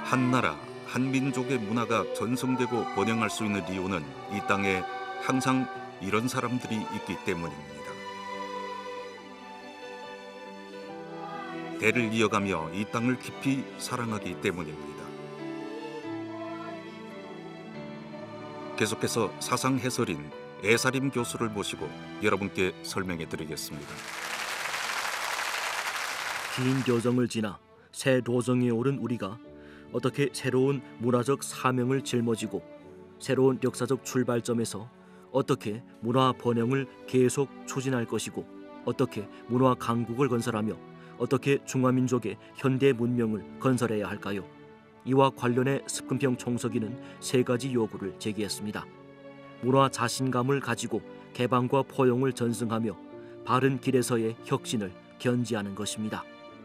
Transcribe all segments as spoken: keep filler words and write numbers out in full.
한 나라, 한 민족의 문화가 전승되고 번영할 수 있는 이유는 이 땅에 항상 이런 사람들이 있기 때문입니다. 대를 이어가며 이 땅을 깊이 사랑하기 때문입니다. 계속해서 사상 해설인 에사림 교수를 모시고 여러분께 설명해 드리겠습니다. 긴 교정을 지나 새 도정에 오른 우리가 어떻게 새로운 문화적 사명을 짊어지고 새로운 역사적 출발점에서 어떻게 문화 번영을 계속 추진할 것이고 어떻게 문화 강국을 건설하며 어떻게 중화민족의 현대 문명을 건설해야 할까요? 이와 관련해 습근평 총서기는 세 가지 요구를 제기했습니다. 문화 자신감을 가지고 개방과 포용을 전승하며 바른 길에서의 혁신을 견지하는 것입니다.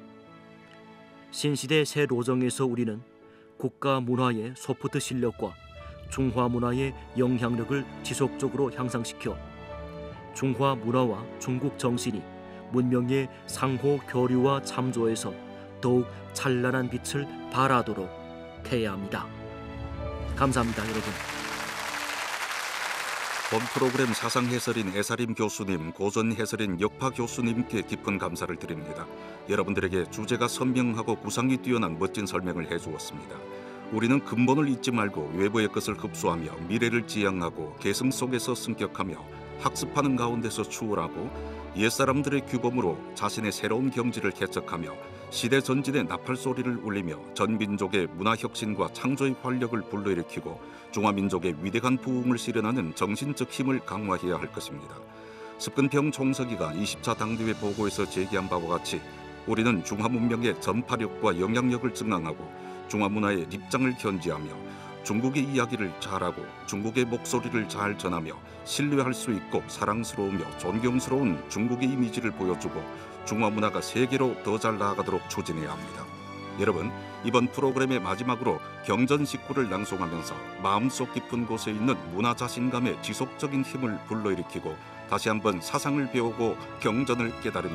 신시대 새 로정에서 우리는 국가 문화의 소프트 실력과 중화 문화의 영향력을 지속적으로 향상시켜 중화 문화와 중국 정신이 문명의 상호 교류와 참조에서 더욱 찬란한 빛을 발하도록 해야 합니다. 감사합니다, 여러분. 본 프로그램 사상 해설인 에사림 교수님, 고전 해설인 역파 교수님께 깊은 감사를 드립니다. 여러분들에게 주제가 선명하고 구상이 뛰어난 멋진 설명을 해주었습니다. 우리는 근본을 잊지 말고 외부의 것을 흡수하며 미래를 지향하고 계승 속에서 승격하며 학습하는 가운데서 추월하고 옛사람들의 규범으로 자신의 새로운 경지를 개척하며 시대 전진의 나팔 소리를 울리며 전 민족의 문화혁신과 창조의 활력을 불러일으키고 중화민족의 위대한 부흥을 실현하는 정신적 힘을 강화해야 할 것입니다. 습근평 총서기가 이십 차 당대회 보고에서 제기한 바와 같이 우리는 중화문명의 전파력과 영향력을 증강하고 중화문화의 입장을 견지하며 중국의 이야기를 잘하고 중국의 목소리를 잘 전하며 신뢰할 수 있고 사랑스러우며 존경스러운 중국의 이미지를 보여주고 중화문화가 세계로 더 잘 나아가도록 추진해야 합니다. 여러분, 이번 프로그램의 마지막으로 경전식구를 낭송하면서 마음속 깊은 곳에 있는 문화 자신감의 지속적인 힘을 불러일으키고 다시 한번 사상을 배우고 경전을 깨달은